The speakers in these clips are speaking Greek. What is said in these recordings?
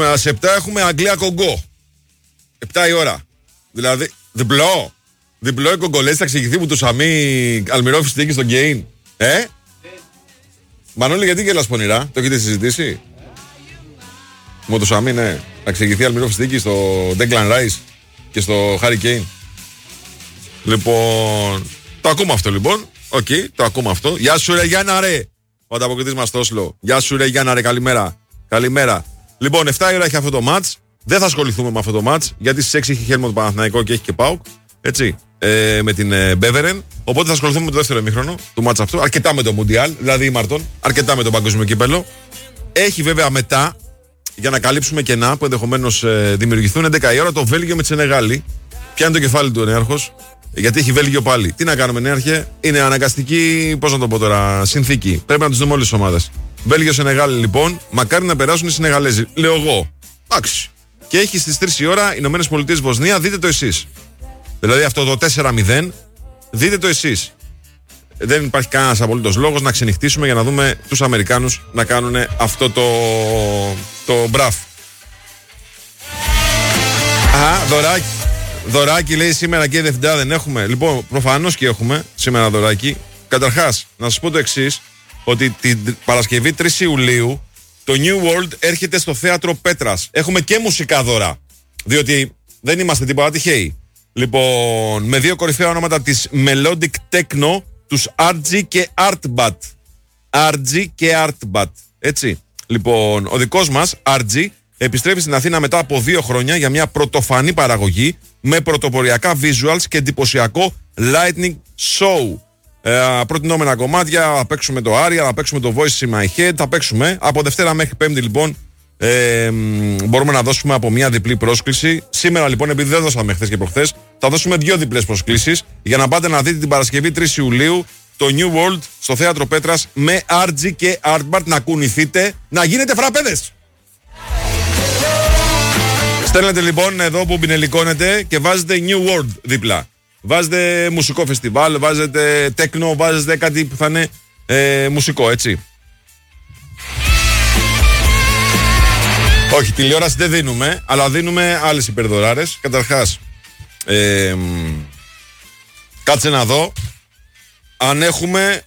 Σε 7 έχουμε Αγγλία-Κογκό. 7 η ώρα. Δηλαδή, διπλό η Κογκολέζη θα εξηγηθεί που του Σαμί Αλμυρόφη στήκη στον Γκέιν. Μανώλη, γιατί γελάς πονηρά, το έχετε συζητήσει? Με το Σαμί, ναι. Θα εξηγηθεί Αλμυρόφη στήκη στο Declan Rice και στο Harry Kane. Λοιπόν, το ακούμε αυτό λοιπόν. Οκ, το ακούμε αυτό. Γεια σου ρε Γιάννα ρε. Ο ανταποκριτής μας στο Όσλο. Γεια σου ρε Γιάννα ρε, καλημέρα. Καλημέρα. Λοιπόν, 7 η ώρα έχει αυτό το μάτς. Δεν θα ασχοληθούμε με αυτό το μάτς, γιατί στις 6 έχει Χέλμοντ Παναθηναϊκό και έχει και ΠΑΟΚ. Έτσι. Με την Μπέβερεν. Οπότε θα ασχοληθούμε με το δεύτερο ημίχρονο του μάτς αυτού. Αρκετά με το Μουντιάλ, δηλαδή Μαρτών. Αρκετά με το Παγκόσμιο Κύπελλο. Έχει βέβαια μετά, για να καλύψουμε κενά που ενδεχομένως δημιουργηθούν, 11 η ώρα το Βέλγιο με τη Σενεγάλη. Πιάνει το κεφάλι του ο νέαρχος. Γιατί έχει Βέλγιο πάλι. Τι να κάνουμε, νέαρχε? Είναι αναγκαστική, πώς να το πω τώρα, συνθήκη. Πρέπει να τους δούμε όλες τις ομάδες. Βέλγιο-Σενεγάλη λοιπόν, μακάρι να περάσουν οι Σενεγαλέζοι. Λέω εγώ. Εντάξει. Και έχει στις 3 η ώρα Ηνωμένες Πολιτείες Βοσνία, δείτε το εσείς. Δηλαδή αυτό το 4-0, δείτε το εσείς. Δεν υπάρχει κανένας απολύτως λόγος να ξενυχτήσουμε για να δούμε τους Αμερικάνους να κάνουν αυτό το μπραφ. Δωράκι λέει σήμερα και Δευτέρα δεν έχουμε. Λοιπόν, προφανώς και έχουμε σήμερα δωράκι. Καταρχάς, να σας πω το εξής, ότι την Παρασκευή 3 Ιουλίου το New World έρχεται στο θέατρο Πέτρας. Έχουμε και μουσικά δώρα, διότι δεν είμαστε τίποτα τυχαίοι. Λοιπόν, με 2 κορυφαία ονόματα της Melodic Techno, τους RG και Artbat. RG και Artbat, έτσι. Λοιπόν, ο δικός μας, RG, επιστρέφει στην Αθήνα μετά από 2 χρόνια για μια πρωτοφανή παραγωγή με πρωτοποριακά visuals και εντυπωσιακό lightning show. Προτινόμενα κομμάτια, θα παίξουμε το Aria, θα παίξουμε το Voice in My Head, θα παίξουμε από Δευτέρα μέχρι Πέμπτη λοιπόν. Μπορούμε να δώσουμε από μια διπλή πρόσκληση. Σήμερα λοιπόν, επειδή δεν δώσαμε χθες και προχθές, θα δώσουμε 2 διπλές προσκλήσεις για να πάτε να δείτε την Παρασκευή 3 Ιουλίου το New World στο θέατρο Πέτρας με RG και Artbat, να κουνηθείτε, να γίνετε φραπέδες. Στέλνετε λοιπόν εδώ που πινελικώνετε και βάζετε New World δίπλα. Βάζετε μουσικό φεστιβάλ, βάζετε τέκνο, βάζετε κάτι που θα είναι μουσικό, έτσι. Όχι, τηλεόραση δεν δίνουμε, αλλά δίνουμε άλλες υπερδωράρες. Καταρχάς, κάτσε να δω αν έχουμε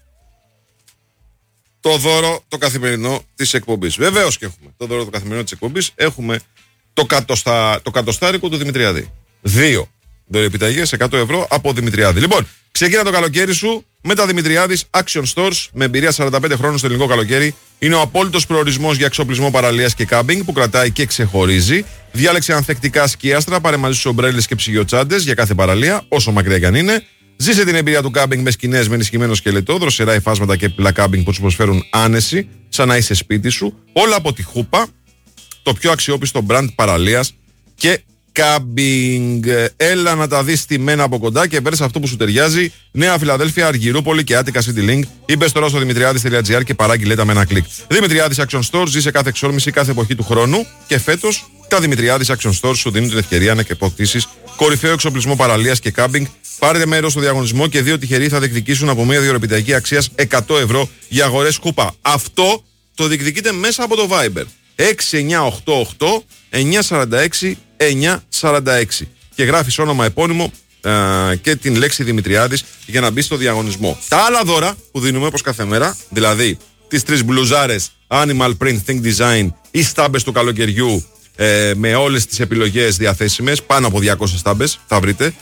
το δώρο το καθημερινό της εκπομπής. Βεβαίως και έχουμε το δώρο το καθημερινό της εκπομπής. Έχουμε το κατοστάρικο του Δημητριάδη. 2 δωρεοεπιταγές 100 ευρώ από Δημητριάδη. Λοιπόν, ξεκίνα το καλοκαίρι σου με τα Δημητριάδης Action Stores με εμπειρία 45 χρόνων στο ελληνικό καλοκαίρι. Είναι ο απόλυτος προορισμός για εξοπλισμό παραλίας και κάμπινγκ που κρατάει και ξεχωρίζει. Διάλεξε ανθεκτικά σκίαστρα, πάρε μαζί σου ομπρέλες και ψυγειοτσάντες για κάθε παραλία, όσο μακριά κι αν είναι. Ζήσε την εμπειρία του κάμπινγκ με σκηνές με ενισχυμένο σκελετό, δροσερά υφάσματα και επιπλά κάμπινγκ που σου προσφέρουν άνεση, σαν να είσαι σπίτι σου. Όλα από τη Χούπα, το πιο αξιόπιστο brand παραλίας και κάμπινγκ. Έλα να τα δεις στημένα από κοντά και βρες αυτό που σου ταιριάζει. Νέα Φιλαδέλφια, Αργυρούπολη και Άττικα City Link. Είπες τώρα στο δημητριάδης.gr και παράγγειλε τα με ένα κλικ. Δημητριάδης Action Stores, ζει σε κάθε εξόρμηση, κάθε εποχή του χρόνου. Και φέτος τα Δημητριάδης Action Stores σου δίνουν την ευκαιρία να αποκτήσεις κορυφαίο εξοπλισμό παραλίας και κάμπινγκ. Πάρετε μέρος στο διαγωνισμό και 2 τυχεροί θα διεκδικήσουν από μια δωρεοπιταγή αξίας 100 ευρώ για αγορές Χούπα. Αυτό το διεκδικείτε μέσα από το Viber. 6988-946-946 και γράφεις όνομα, επώνυμο και την λέξη Δημητριάδης για να μπει στο διαγωνισμό. Τα άλλα δώρα που δίνουμε όπως κάθε μέρα, δηλαδή τις 3 μπλουζάρες Animal Print Think Design ή στάμπες του καλοκαιριού με όλες τις επιλογές διαθέσιμες, πάνω από 200 στάμπες θα βρείτε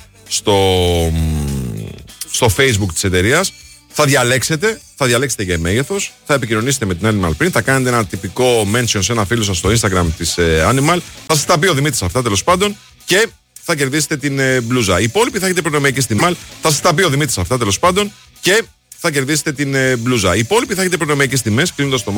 στο Facebook της εταιρείας. Θα διαλέξετε για μέγεθος, θα επικοινωνήσετε με την Animal Print, θα κάνετε ένα τυπικό mention σε ένα φίλο σας στο Instagram της Animal, θα σας τα πει ο Δημήτρης αυτά τέλος πάντων και θα κερδίσετε την μπλούζα. Οι υπόλοιποι θα έχετε προνομιακή στη Μάλ, θα σας τα πει ο Δημήτρης αυτά τέλος πάντων και θα κερδίσετε την μπλούζα. Οι υπόλοιποι θα έχετε προνομιακές τιμές κλείνοντας το